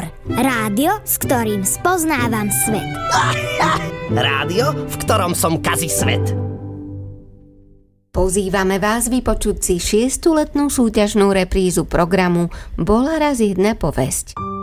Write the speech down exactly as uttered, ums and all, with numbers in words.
Explore. Rádio, s ktorým spoznávam svet. Rádio, v ktorom som kazi svet. Pozývame vás vypočuť si šiestu letnú súťažnú reprízu programu Bola raz jedna povesť.